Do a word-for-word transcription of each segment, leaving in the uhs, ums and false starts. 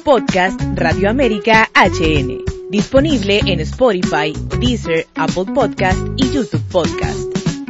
Podcast Radio América H N. Disponible en Spotify, Deezer, Apple Podcast y YouTube Podcast.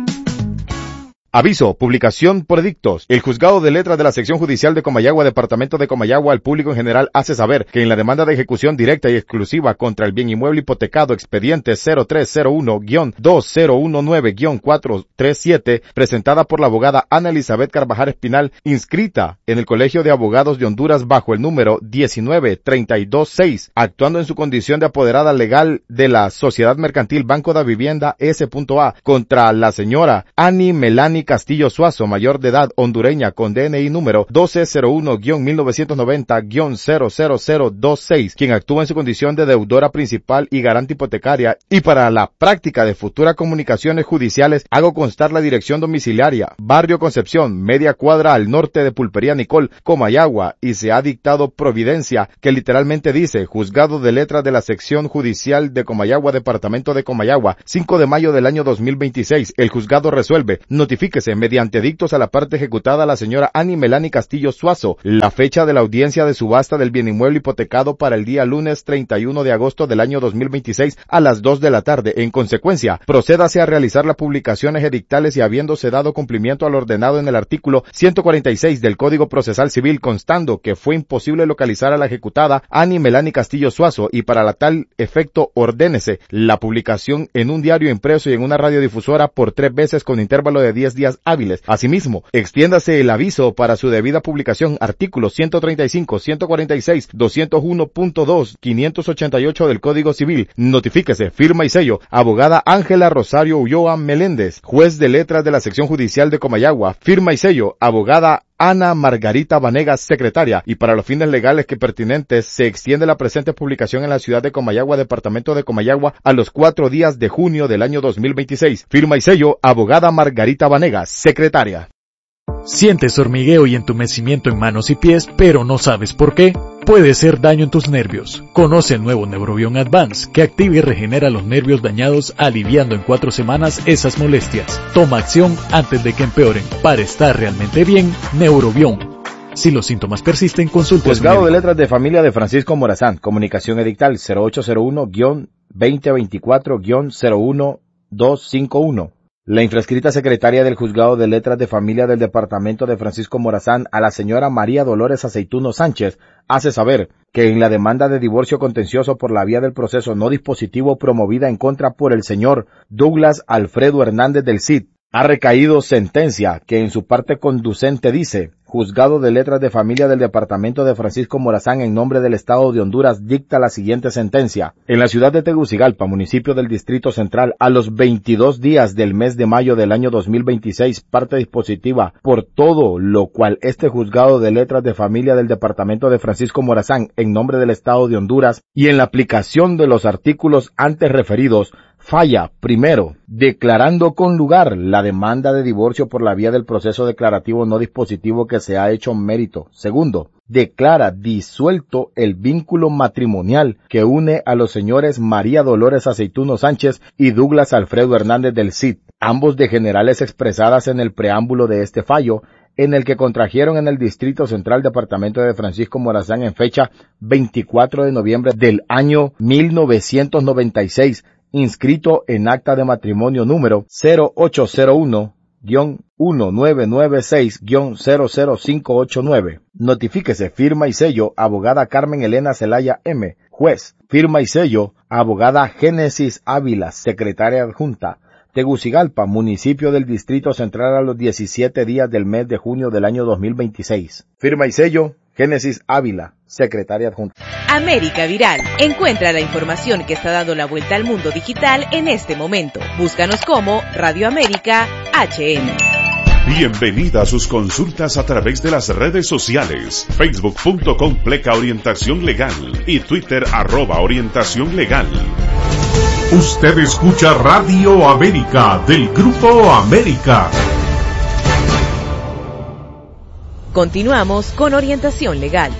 Aviso, publicación por edictos. El Juzgado de Letras de la Sección Judicial de Comayagua, Departamento de Comayagua, al público en general hace saber que en la demanda de ejecución directa y exclusiva contra el bien inmueble hipotecado expediente cero tres cero uno guión dos cero uno nueve guión cuatro tres siete, presentada por la abogada Ana Elizabeth Carvajal Espinal, inscrita en el Colegio de Abogados de Honduras bajo el número diecinueve treinta y dos seis, actuando en su condición de apoderada legal de la Sociedad Mercantil Banco de Vivienda S A, contra la señora Annie Melanie Castillo Suazo, mayor de edad, hondureña, con D N I número doce cero uno guión mil novecientos noventa guión cero cero cero dos seis, quien actúa en su condición de deudora principal y garante hipotecaria, y para la práctica de futuras comunicaciones judiciales hago constar la dirección domiciliaria, Barrio Concepción, media cuadra al norte de Pulpería Nicol, Comayagua, y se ha dictado providencia que literalmente dice: Juzgado de Letras de la Sección Judicial de Comayagua, Departamento de Comayagua, cinco de mayo del año dos mil veintiséis, el juzgado resuelve, notifica mediante dictos a la parte ejecutada, la señora Annie Melanie Castillo Suazo, la fecha de la audiencia de subasta del bien inmueble hipotecado para el día lunes treinta y uno de agosto del año dos mil veintiséis a las dos de la tarde. En consecuencia, procédase a realizar las publicaciones edictales y habiéndose dado cumplimiento al ordenado en el artículo ciento cuarenta y seis del Código Procesal Civil, constando que fue imposible localizar a la ejecutada Annie Melanie Castillo Suazo, y para la tal efecto ordénese la publicación en un diario impreso y en una radiodifusora por tres veces con intervalo de diez días hábiles. Asimismo, extiéndase el aviso para su debida publicación, artículos ciento treinta y cinco, ciento cuarenta y seis, doscientos uno punto dos, quinientos ochenta y ocho del Código Civil. Notifíquese, firma y sello, abogada Ángela Rosario Ulloa Meléndez, juez de letras de la Sección Judicial de Comayagua, firma y sello, abogada Ana Margarita Vanegas, secretaria, y para los fines legales que pertinentes se extiende la presente publicación en la ciudad de Comayagua, Departamento de Comayagua, a los cuatro días de junio del año dos mil veintiséis. Firma y sello, abogada Margarita Vanegas, secretaria. ¿Sientes hormigueo y entumecimiento en manos y pies, pero no sabes por qué? Puede ser daño en tus nervios. Conoce el nuevo Neurobion Advance, que activa y regenera los nervios dañados, aliviando en cuatro semanas esas molestias. Toma acción antes de que empeoren. Para estar realmente bien, Neurobion. Si los síntomas persisten, consulte a su médico. Juzgado de Letras de Familia de Francisco Morazán. Comunicación edictal cero ocho cero uno guión veinte veinticuatro guión cero uno dos cinco uno. La infrascrita secretaria del Juzgado de Letras de Familia del Departamento de Francisco Morazán, a la señora María Dolores Aceituno Sánchez, hace saber que en la demanda de divorcio contencioso por la vía del proceso no dispositivo promovida en contra por el señor Douglas Alfredo Hernández del Cid, ha recaído sentencia que en su parte conducente dice: Juzgado de Letras de Familia del Departamento de Francisco Morazán, en nombre del Estado de Honduras, dicta la siguiente sentencia. En la ciudad de Tegucigalpa, municipio del Distrito Central, a los veintidós días del mes de mayo del año dos mil veintiséis, parte dispositiva, por todo lo cual este Juzgado de Letras de Familia del Departamento de Francisco Morazán, en nombre del Estado de Honduras, y en la aplicación de los artículos antes referidos, falla, primero, declarando con lugar la demanda de divorcio por la vía del proceso declarativo no dispositivo que se ha hecho mérito. Segundo, declara disuelto el vínculo matrimonial que une a los señores María Dolores Aceituno Sánchez y Douglas Alfredo Hernández del Cid, ambos de generales expresadas en el preámbulo de este fallo, en el que contrajeron en el Distrito Central Departamento de Francisco Morazán en fecha veinticuatro de noviembre del año mil novecientos noventa y seis, inscrito en acta de matrimonio número cero ocho cero uno guión uno nueve nueve seis guión cero cero cinco ocho nueve. Notifíquese, firma y sello, abogada Carmen Elena Zelaya M., juez. Firma y sello, abogada Génesis Ávila, secretaria adjunta. Tegucigalpa, municipio del Distrito Central, a los diecisiete días del mes de junio del año dos mil veintiséis. Firma y sello, Génesis Ávila, secretaria adjunta. América Viral. Encuentra la información que está dando la vuelta al mundo digital en este momento. Búscanos como Radio América H N. Bienvenida a sus consultas a través de las redes sociales. Facebook punto com pleca Orientación Legal y Twitter arroba Orientación Legal. Usted escucha Radio América del Grupo América. Continuamos con Orientación Legal.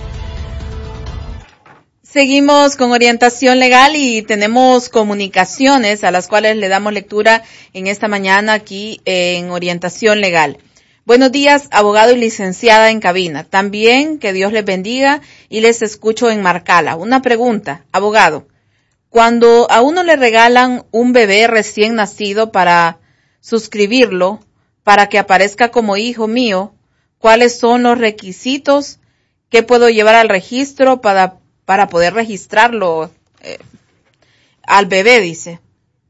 Seguimos con Orientación Legal y tenemos comunicaciones a las cuales le damos lectura en esta mañana aquí en Orientación Legal. Buenos días, abogado y licenciada en cabina. También que Dios les bendiga y les escucho en Marcala. Una pregunta, abogado. Cuando a uno le regalan un bebé recién nacido para suscribirlo, para que aparezca como hijo mío, ¿cuáles son los requisitos que puedo llevar al registro para, para poder registrarlo eh, al bebé, dice?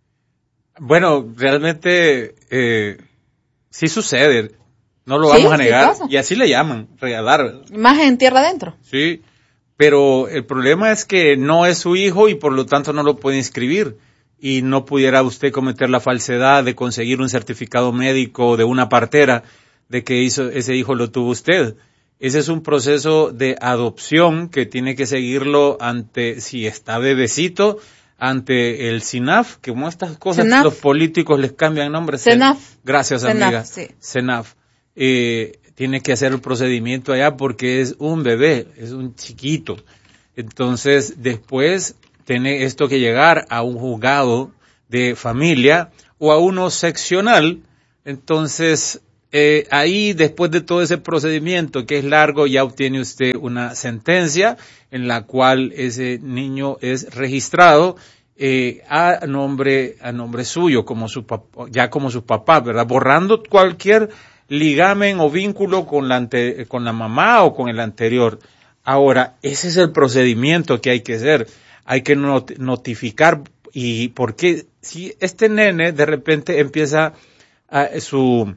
Bueno, realmente eh, sí sucede, no lo ¿Sí? vamos a negar, ¿Sí pasa? y así le llaman, regalar. Más en tierra adentro. Sí, pero el problema es que no es su hijo y por lo tanto no lo puede inscribir. Y no pudiera usted cometer la falsedad de conseguir un certificado médico de una partera de que hizo, ese hijo lo tuvo usted. Ese es un proceso de adopción que tiene que seguirlo ante, si está bebecito, ante el SINAF, que como estas cosas Senaf. Los políticos les cambian nombres. Senaf. Gracias, Senaf, amiga. sí. SENAF. Eh, tiene que hacer el procedimiento allá porque es un bebé, es un chiquito. Entonces, después tiene esto que llegar a un juzgado de familia o a uno seccional. Entonces, eh, ahí, después de todo ese procedimiento que es largo, ya obtiene usted una sentencia en la cual ese niño es registrado eh, a nombre a nombre suyo, como su papá, ya como su papá, ¿verdad? Borrando cualquier ligamen o vínculo con la ante, con la mamá o con el anterior. Ahora, ese es el procedimiento que hay que hacer. Hay que not- notificar y porque si este nene de repente empieza a, su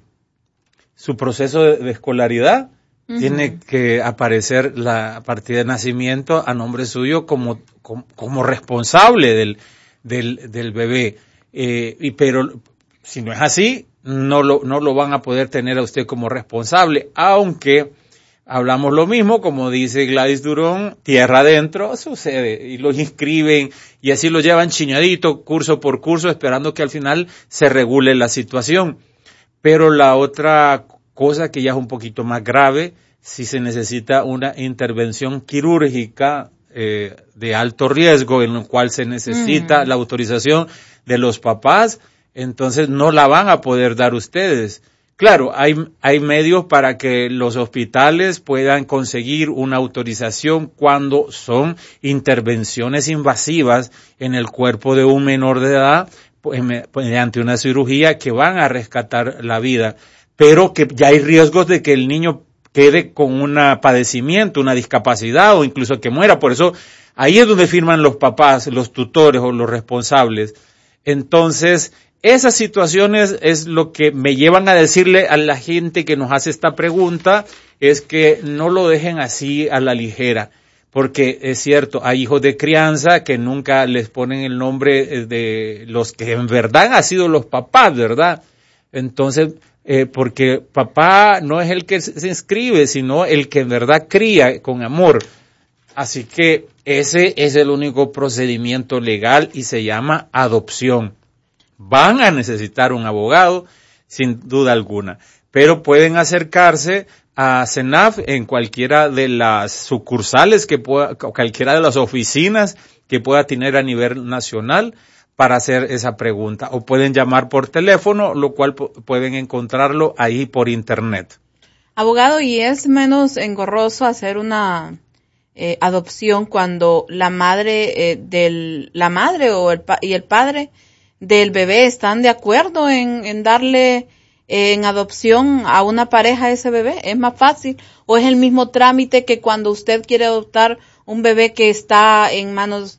su proceso de, de escolaridad, uh-huh. tiene que aparecer la partida de nacimiento a nombre suyo como como, como responsable del del del bebé. Eh, y pero si no es así, no lo no lo van a poder tener a usted como responsable, aunque hablamos lo mismo, como dice Gladys Durón, tierra adentro, sucede, y los inscriben, y así lo llevan chiñadito, curso por curso, esperando que al final se regule la situación. Pero la otra cosa que ya es un poquito más grave, si se necesita una intervención quirúrgica eh, de alto riesgo, en lo cual se necesita mm. la autorización de los papás, entonces no la van a poder dar ustedes. Claro, hay, hay medios para que los hospitales puedan conseguir una autorización cuando son intervenciones invasivas en el cuerpo de un menor de edad, pues, mediante una cirugía que van a rescatar la vida, pero que ya hay riesgos de que el niño quede con un padecimiento, una discapacidad o incluso que muera. Por eso ahí es donde firman los papás, los tutores o los responsables. Entonces, esas situaciones es lo que me llevan a decirle a la gente que nos hace esta pregunta, es que no lo dejen así a la ligera, porque es cierto, hay hijos de crianza que nunca les ponen el nombre de los que en verdad han sido los papás, ¿verdad? Entonces, eh, porque papá no es el que se inscribe, sino el que en verdad cría con amor. Así que ese es el único procedimiento legal y se llama adopción. Van a necesitar un abogado, sin duda alguna, pero pueden acercarse a SENAF en cualquiera de las sucursales que pueda, cualquiera de las oficinas que pueda tener a nivel nacional para hacer esa pregunta, o pueden llamar por teléfono, lo cual p- pueden encontrarlo ahí por internet. Abogado, ¿y es menos engorroso hacer una eh, adopción cuando la madre eh, del la madre o el pa- y el padre del bebé están de acuerdo en, en darle eh, en adopción a una pareja a ese bebé? ¿Es más fácil o es el mismo trámite que cuando usted quiere adoptar un bebé que está en manos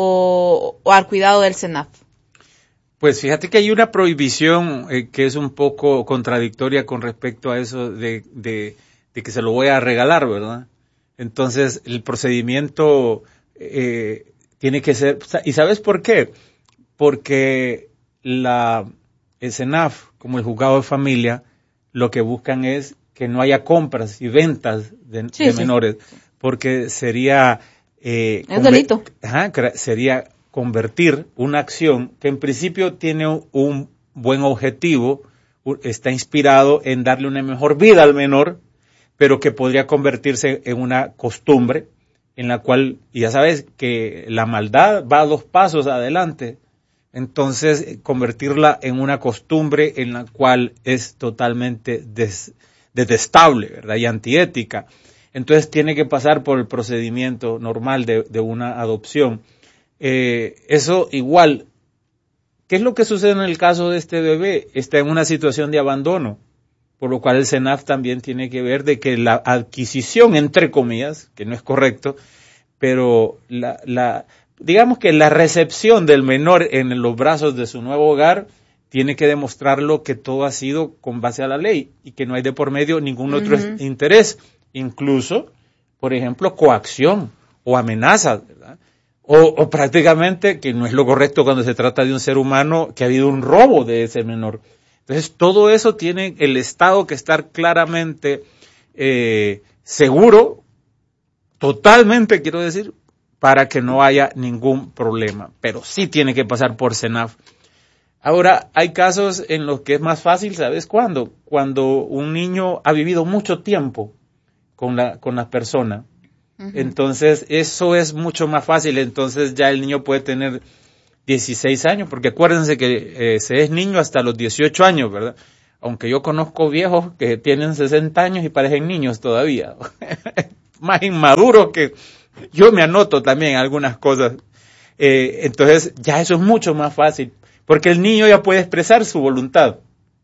o, o al cuidado del SENAF? Pues fíjate que hay una prohibición eh, que es un poco contradictoria con respecto a eso de, de, de que se lo voy a regalar, ¿verdad? Entonces el procedimiento eh, tiene que ser, ¿y sabes por qué? Porque la, el SENAF, como el juzgado de familia, lo que buscan es que no haya compras y ventas de, sí, de sí. menores, porque sería... Eh, es delito. Ajá, sería convertir una acción que en principio tiene un, un buen objetivo, está inspirado en darle una mejor vida al menor, pero que podría convertirse en una costumbre en la cual, ya sabes, que la maldad va dos pasos adelante. Entonces, convertirla en una costumbre en la cual es totalmente des, detestable, ¿verdad? Y antiética. Entonces tiene que pasar por el procedimiento normal de, de una adopción. Eh, eso igual, ¿qué es lo que sucede en el caso de este bebé? Está en una situación de abandono, por lo cual el SENAF también tiene que ver de que la adquisición, entre comillas, que no es correcto, pero la, la, digamos que la recepción del menor en los brazos de su nuevo hogar tiene que demostrarlo que todo ha sido con base a la ley y que no hay de por medio ningún otro uh-huh. interés. Incluso, por ejemplo, coacción o amenazas, ¿verdad? O, o prácticamente, que no es lo correcto cuando se trata de un ser humano, que ha habido un robo de ese menor. Entonces, todo eso tiene el Estado que estar claramente eh, seguro, totalmente, quiero decir, para que no haya ningún problema. Pero sí tiene que pasar por SENAF. Ahora, hay casos en los que es más fácil, ¿sabes cuándo? Cuando un niño ha vivido mucho tiempo con la con la persona. Uh-huh. Entonces, eso es mucho más fácil. Entonces, ya el niño puede tener dieciséis años, porque acuérdense que eh, se es niño hasta los dieciocho años, ¿verdad? Aunque yo conozco viejos que tienen sesenta años y parecen niños todavía. Más inmaduros que... Yo me anoto también algunas cosas. Eh, entonces, ya eso es mucho más fácil, porque el niño ya puede expresar su voluntad.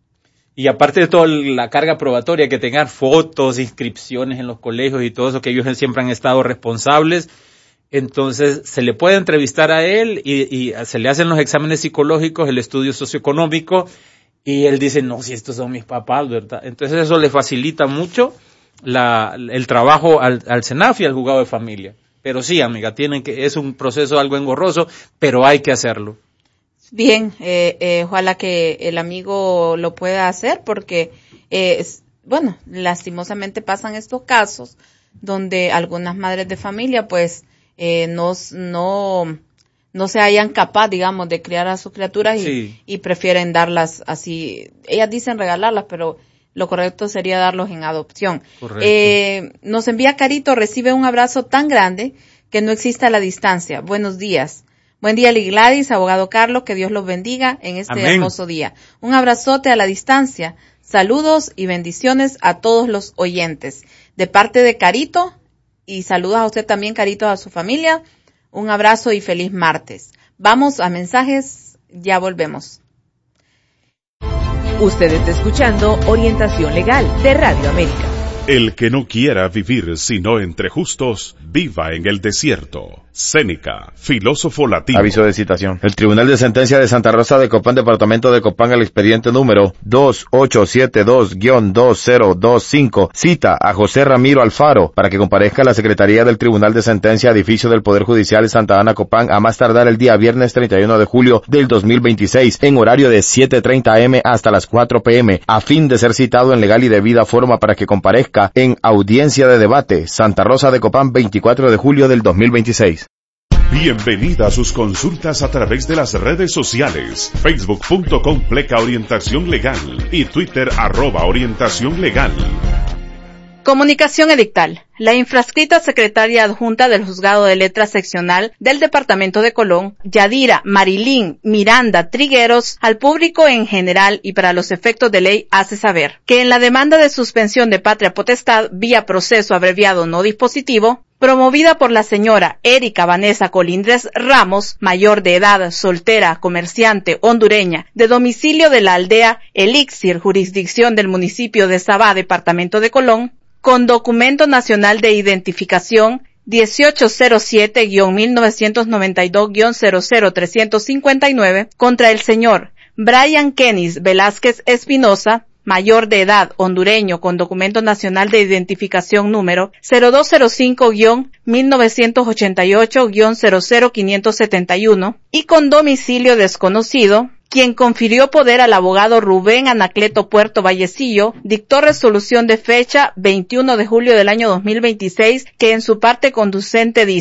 Y aparte de toda la carga probatoria que tengan fotos, inscripciones en los colegios y todo eso, que ellos siempre han estado responsables, entonces se le puede entrevistar a él y, y se le hacen los exámenes psicológicos, el estudio socioeconómico, y él dice, no, si estos son mis papás, ¿verdad? Entonces eso le facilita mucho la, el trabajo al, al SENAF y al juzgado de familia. Pero sí, amiga, tienen que, es un proceso algo engorroso, pero hay que hacerlo. Bien, eh, eh, ojalá que el amigo lo pueda hacer porque, eh, es, bueno, lastimosamente pasan estos casos donde algunas madres de familia pues eh, no, no, no se hayan capaz, digamos, de criar a sus criaturas y, sí. y prefieren darlas así. Ellas dicen regalarlas, pero lo correcto sería darlos en adopción. Correcto. Eh, nos envía Carito, recibe un abrazo tan grande que no exista la distancia. Buenos días. Buen día, Lee Gladys, abogado Carlos, que Dios los bendiga en este Amén. Hermoso día. Un abrazote a la distancia, saludos y bendiciones a todos los oyentes. De parte de Carito, y saludos a usted también, Carito, a su familia, un abrazo y feliz martes. Vamos a mensajes, ya volvemos. Usted está escuchando Orientación Legal de Radio América. El que no quiera vivir sino entre justos, viva en el desierto. Séneca, filósofo latino. Aviso de citación. El Tribunal de Sentencia de Santa Rosa de Copán, Departamento de Copán, el expediente número dos ocho siete dos guion dos cero dos cinco, cita a José Ramiro Alfaro para que comparezca a la Secretaría del Tribunal de Sentencia, edificio del Poder Judicial de Santa Ana, Copán, a más tardar el día viernes treinta y uno de julio del dos mil veintiséis, en horario de siete treinta a eme hasta las cuatro pe eme, a fin de ser citado en legal y debida forma para que comparezca en audiencia de debate. Santa Rosa de Copán, veinticuatro de julio del dos mil veintiséis. Bienvenida a sus consultas a través de las redes sociales, facebook punto com pleca orientación legal y Twitter arroba orientación legal. Comunicación edictal. La infrascrita secretaria adjunta del Juzgado de Letras Seccional del Departamento de Colón, Yadira Marilín Miranda Trigueros, al público en general y para los efectos de ley hace saber que en la demanda de suspensión de patria potestad vía proceso abreviado no dispositivo, promovida por la señora Erika Vanessa Colindres Ramos, mayor de edad, soltera, comerciante, hondureña, de domicilio de la aldea Elixir, jurisdicción del municipio de Sabá, departamento de Colón, con documento nacional de identificación dieciocho cero siete guion mil novecientos noventa y dos guion cero cero trescientos cincuenta y nueve, contra el señor Brian Kenis Velázquez Espinosa, mayor de edad, hondureño, con documento nacional de identificación número cero dos cero cinco guion mil novecientos ochenta y ocho guion cero cero quinientos setenta y uno, y con domicilio desconocido, quien confirió poder al abogado Rubén Anacleto Puerto Vallecillo, dictó resolución de fecha veintiuno de julio del año dos mil veintiséis, que en su parte conducente dice: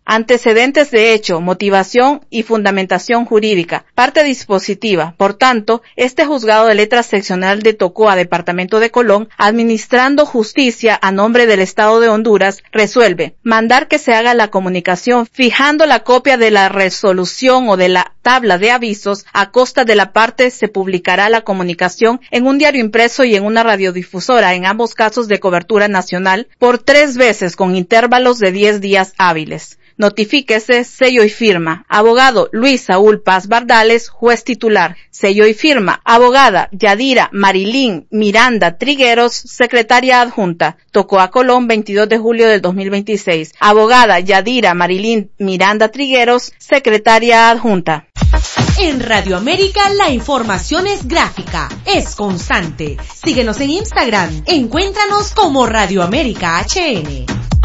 antecedentes de hecho, motivación y fundamentación jurídica, parte dispositiva. Por tanto, este juzgado de letras seccional de Tocoa, departamento de Colón, administrando justicia a nombre del Estado de Honduras, resuelve mandar que se haga la comunicación fijando la copia de la resolución o de la tabla de avisos a costa de la parte. Se publicará la comunicación en un diario impreso y en una radiodifusora, en ambos casos de cobertura nacional, por tres veces con intervalos de diez días hábiles. Notifíquese, sello y firma. Abogado Luis Saúl Paz Bardales, juez titular. Sello y firma. Abogada Yadira Marilín Miranda Trigueros, secretaria adjunta. Tocoa, Colón, veintidós de julio del dos mil veintiséis. Abogada Yadira Marilín Miranda Trigueros, secretaria adjunta. En Radio América la información es gráfica, es constante. Síguenos en Instagram. Encuéntranos como Radio América H N.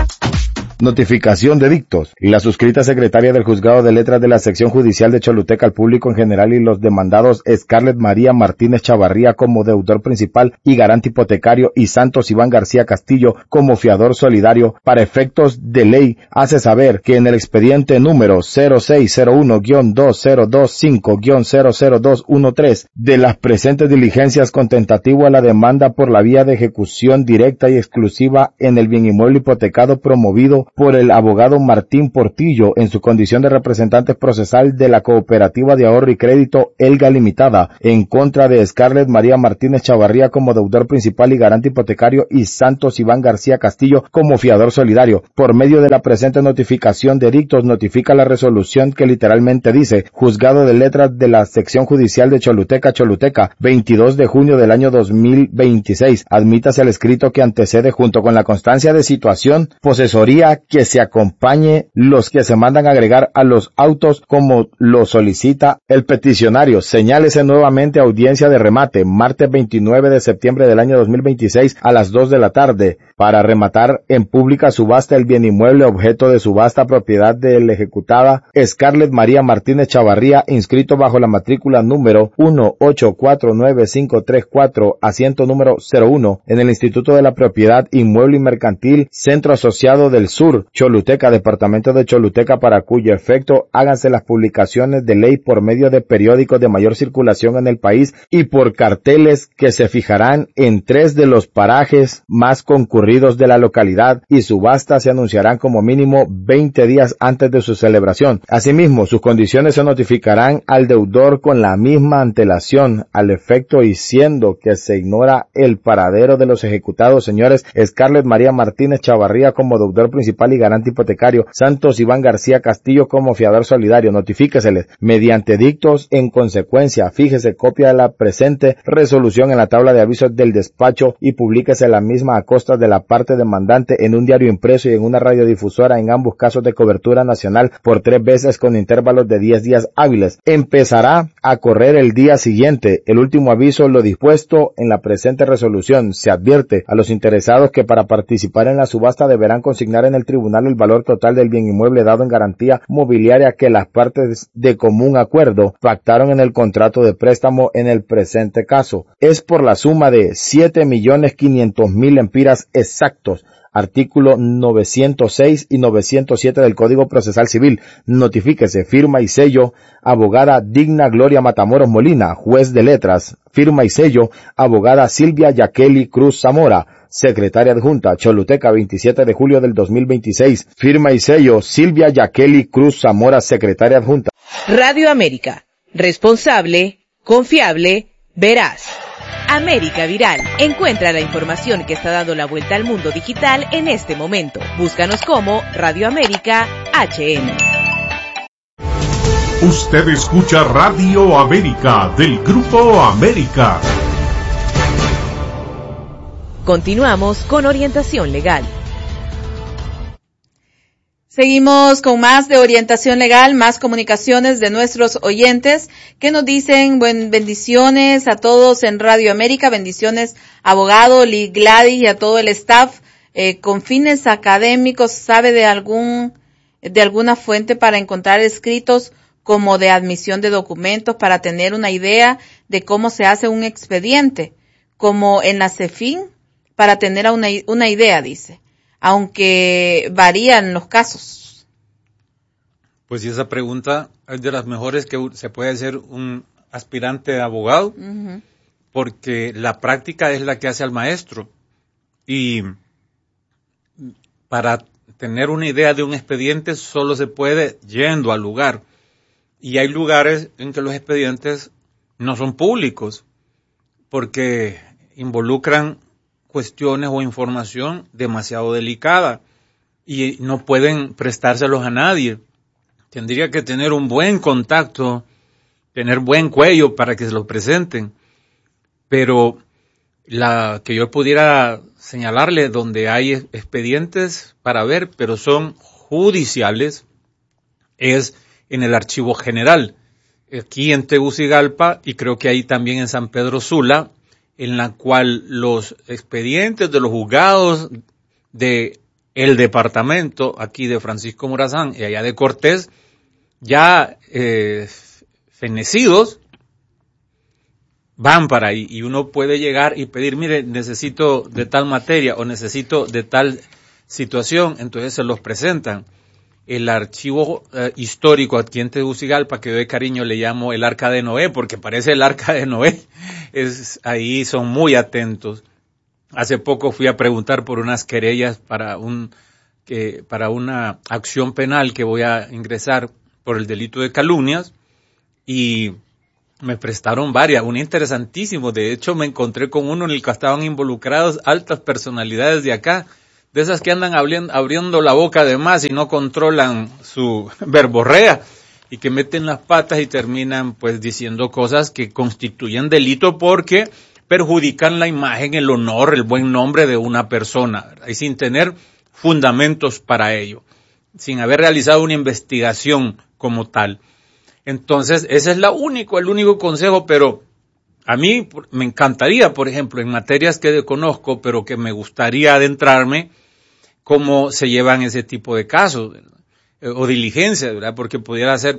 Notificación de dictos. La suscrita secretaria del Juzgado de Letras de la Sección Judicial de Choluteca al público en general y los demandados Scarlett María Martínez Chavarría como deudor principal y garante hipotecario y Santos Iván García Castillo como fiador solidario para efectos de ley hace saber que en el expediente número cero seis cero uno guion dos cero dos cinco guion cero cero dos uno tres de las presentes diligencias con tentativo a la demanda por la vía de ejecución directa y exclusiva en el bien inmueble hipotecado promovido por el abogado Martín Portillo en su condición de representante procesal de la Cooperativa de Ahorro y Crédito Elga Limitada en contra de Scarlett María Martínez Chavarría como deudor principal y garante hipotecario y Santos Iván García Castillo como fiador solidario. Por medio de la presente notificación de dictos notifica la resolución que literalmente dice: Juzgado de Letras de la Sección Judicial de Choluteca, Choluteca, veintidós de junio del año dos mil veintiséis. Admítase el escrito que antecede junto con la constancia de situación, posesoría que se acompañe los que se mandan a agregar a los autos como lo solicita el peticionario. Señálese nuevamente audiencia de remate, martes veintinueve de septiembre del año dos mil veintiséis a las dos de la tarde, para rematar en pública subasta el bien inmueble objeto de subasta propiedad de la ejecutada Scarlett María Martínez Chavarría, inscrito bajo la matrícula número uno ocho cuatro nueve cinco tres cuatro, asiento número cero uno, en el Instituto de la Propiedad Inmueble y Mercantil, Centro Asociado del Sur, Choluteca, departamento de Choluteca, para cuyo efecto háganse las publicaciones de ley por medio de periódicos de mayor circulación en el país y por carteles que se fijarán en tres de los parajes más concurridos de la localidad, y subastas se anunciarán como mínimo veinte días antes de su celebración. Asimismo, sus condiciones se notificarán al deudor con la misma antelación, al efecto y siendo que se ignora el paradero de los ejecutados señores Scarlett María Martínez Chavarría como deudor principal y garante hipotecario, Santos Iván García Castillo como fiador solidario, notifíqueseles mediante dictos en consecuencia. Fíjese copia de la presente resolución en la tabla de avisos del despacho y publíquese la misma a costa de la parte demandante en un diario impreso y en una radiodifusora, en ambos casos de cobertura nacional, por tres veces con intervalos de diez días hábiles. Empezará a correr el día siguiente el último aviso lo dispuesto en la presente resolución. Se advierte a los interesados que para participar en la subasta deberán consignar en el tribunal el valor total del bien inmueble dado en garantía mobiliaria que las partes de común acuerdo pactaron en el contrato de préstamo en el presente caso. Es por la suma de siete millones quinientos mil empiras exactos. Artículo novecientos seis y novecientos siete del Código Procesal Civil. Notifíquese, firma y sello, abogada Digna Gloria Matamoros Molina, juez de letras. Firma y sello, abogada Silvia Yaqueli Cruz Zamora, secretaria adjunta, Choluteca, veintisiete de julio del dos mil veintiséis. Firma y sello, Silvia Yaqueli Cruz Zamora, secretaria adjunta. Radio América, responsable, confiable, veraz. América Viral. Encuentra la información que está dando la vuelta al mundo digital en este momento. Búscanos como Radio América H N. Usted escucha Radio América del Grupo América. Continuamos con orientación legal. Seguimos con más de orientación legal, más comunicaciones de nuestros oyentes que nos dicen buen, bendiciones a todos en Radio América, bendiciones abogado Lee Gladys y a todo el staff. Eh, con fines académicos, ¿sabe de algún de alguna fuente para encontrar escritos como de admisión de documentos para tener una idea de cómo se hace un expediente, como en la CEFIN, para tener una, una idea, dice? Aunque varían los casos. Pues sí, esa pregunta es de las mejores que se puede hacer un aspirante a abogado, uh-huh. porque la práctica es la que hace al maestro. Y para tener una idea de un expediente solo se puede yendo al lugar. Y hay lugares en que los expedientes no son públicos, porque involucran cuestiones o información demasiado delicada y no pueden prestárselos a nadie. Tendría que tener un buen contacto, tener buen cuello para que se los presenten. Pero la que yo pudiera señalarle donde hay expedientes para ver, pero son judiciales, es en el Archivo General, aquí en Tegucigalpa, y creo que ahí también en San Pedro Sula, en la cual los expedientes de los juzgados de el departamento aquí de Francisco Morazán y allá de Cortés, ya eh, fenecidos, van para ahí y uno puede llegar y pedir, mire, necesito de tal materia o necesito de tal situación, entonces se los presentan. El archivo eh, histórico aquí en Tegucigalpa, que yo de cariño le llamo el Arca de Noé, porque parece el Arca de Noé, es, ahí son muy atentos. Hace poco fui a preguntar por unas querellas para un que para una acción penal que voy a ingresar por el delito de calumnias y me prestaron varias, un interesantísimo. De hecho, me encontré con uno en el que estaban involucrados altas personalidades de acá, de esas que andan abriendo, abriendo la boca de más y no controlan su verborrea y que meten las patas y terminan pues diciendo cosas que constituyen delito porque perjudican la imagen, el honor, el buen nombre de una persona, ¿verdad? Y sin tener fundamentos para ello, sin haber realizado una investigación como tal. Entonces, ese es la único, el único consejo, pero a mí me encantaría, por ejemplo, en materias que desconozco, pero que me gustaría adentrarme, cómo se llevan ese tipo de casos, ¿verdad? O diligencias, ¿verdad? Porque pudiera ser